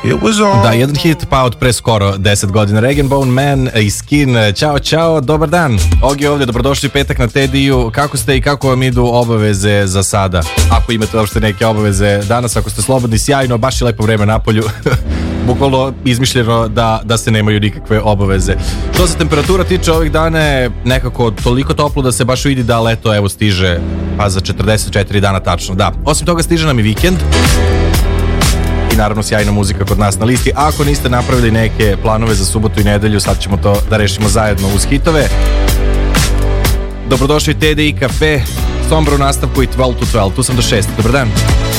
It was all... Da, jedan hit pa od pre skoro 10 godina. Rag & Bone Man i Skin. Ćao, dobar dan. Ogi ovdje, dobrodošli petak na Tediju. Kako ste i kako vam idu obaveze za sada? Ako imate uopšte neke obaveze danas, ako ste slobodni, sjajno, baš je lepo vreme napolju. Bukvalno izmišljeno da se nemaju nikakve obaveze. Što se temperatura tiče, ovih dana je nekako toliko toplo da se baš vidi da leto evo stiže pa za 44 dana tačno. Da, osim toga stiže nam i vikend. I naravno sjajna muzika kod nas na listi. Ako niste napravili neke planove za subotu i nedelju, sad ćemo to da rešimo zajedno uz hitove. Dobrodošli TDI Cafe, Sombra u nastavku i 12 to 12, tu sam do 6. Dobar dan.